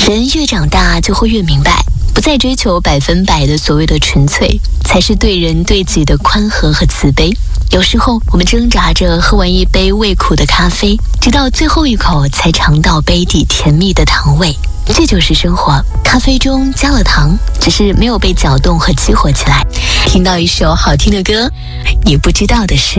人越长大就会越明白，不再追求100%的所谓的纯粹，才是对人对己的宽和和慈悲。有时候我们挣扎着喝完一杯味苦的咖啡，直到最后一口才尝到杯底甜蜜的糖味。这就是生活，咖啡中加了糖，只是没有被搅动和激活起来。听到一首好听的歌，你不知道的事。